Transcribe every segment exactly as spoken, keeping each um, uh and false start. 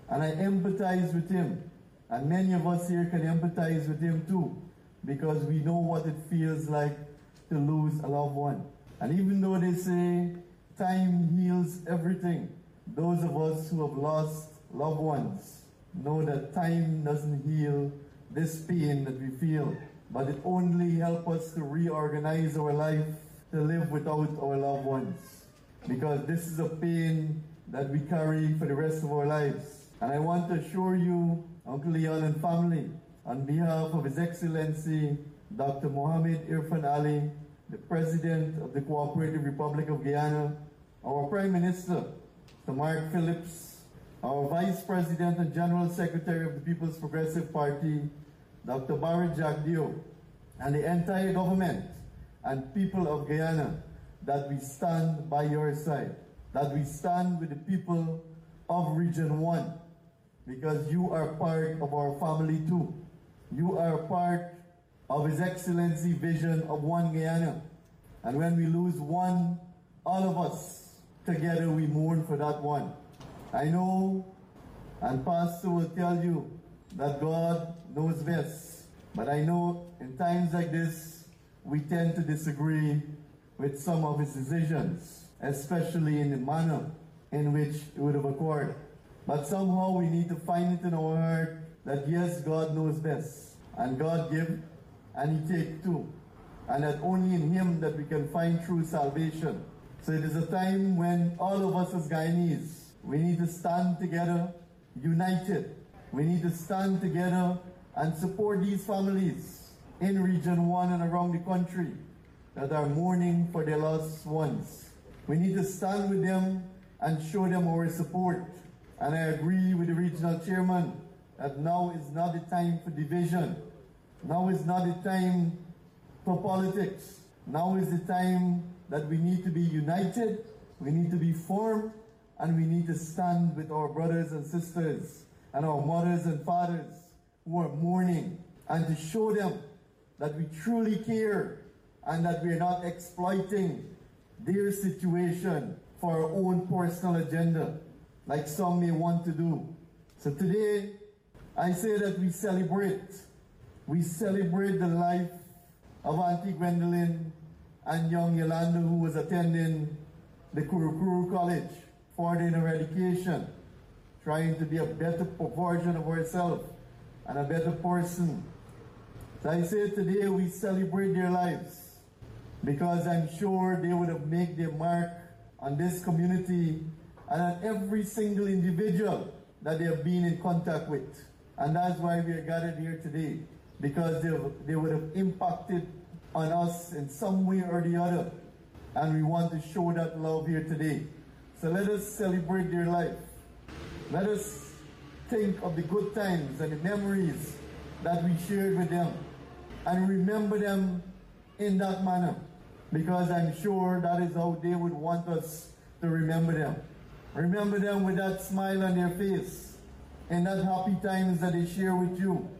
And I empathize with him. And many of us here can empathize with him too, because we know what it feels like to lose a loved one. And even though they say time heals everything, those of us who have lost loved ones know that time doesn't heal this pain that we feel, but it only helps us to reorganize our life to live without our loved ones. Because this is a pain that we carry for the rest of our lives. And I want to assure you, Uncle Leon and family, on behalf of His Excellency Doctor Mohamed Irfaan Ali, the President of the Cooperative Republic of Guyana, our Prime Minister, Sir Mark Phillips, our Vice President and General Secretary of the People's Progressive Party, Doctor Barret Jagdeo, and the entire government and people of Guyana, that we stand by your side, that we stand with the people of Region one, because you are part of our family too. You are part of His Excellency vision of one Guyana. And when we lose one, all of us together we mourn for that one. I know, and Pastor will tell you, that God knows best. But I know in times like this, we tend to disagree with some of His decisions, especially in the manner in which it would have occurred. But somehow we need to find it in our heart that yes, God knows best. And God give and He take too. And that only in Him that we can find true salvation. So it is a time when all of us as Guyanese, we need to stand together, united. We need to stand together and support these families in Region one and around the country that are mourning for their lost ones. We need to stand with them and show them our support. And I agree with the regional chairman that now is not the time for division. Now is not the time for politics. Now is the time that we need to be united, we need to be firm, and we need to stand with our brothers and sisters and our mothers and fathers who are mourning, and to show them that we truly care and that we are not exploiting their situation for our own personal agenda, like some may want to do. So today, I say that we celebrate. We celebrate the life of Auntie Gwendolyn and young Yolanda, who was attending the Kurukuru College for their eradication, trying to be a better version of herself and a better person. So I say today we celebrate their lives, because I'm sure they would have made their mark on this community and on every single individual that they have been in contact with. And that's why we are gathered here today, because they, have, they would have impacted on us in some way or the other. And we want to show that love here today. So let us celebrate their life. Let us think of the good times and the memories that we shared with them, and remember them in that manner, because I'm sure that is how they would want us to remember them. Remember them with that smile on their face and that happy times that they share with you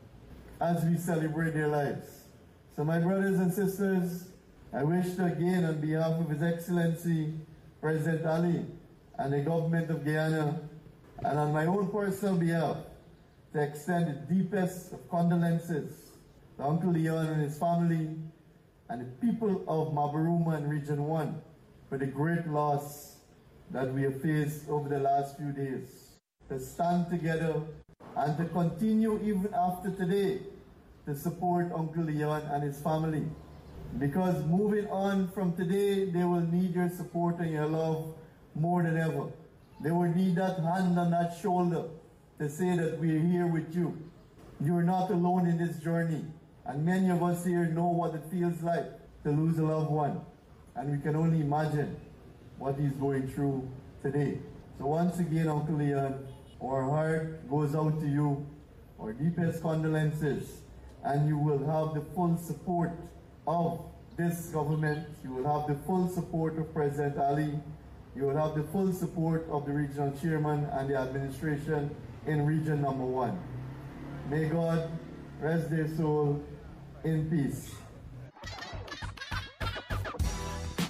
as we celebrate their lives. So my brothers and sisters, I wish to again, on behalf of His Excellency President Ali and the government of Guyana, and on my own personal behalf, to extend the deepest of condolences to Uncle Leon and his family and the people of Mabaruma and Region one for the great loss that we have faced over the last few days. To stand together and to continue even after today to support Uncle Leon and his family. Because moving on from today, they will need your support and your love more than ever. They will need that hand on that shoulder to say that we are here with you. You are not alone in this journey. And many of us here know what it feels like to lose a loved one. And we can only imagine what he's going through today. So once again, Uncle Leon, our heart goes out to you, our deepest condolences, and you will have the full support of this government. You will have the full support of President Ali. You will have the full support of the regional chairman and the administration in region number one. May God rest their soul in peace.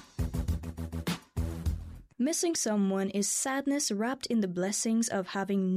Missing someone is sadness wrapped in the blessings of having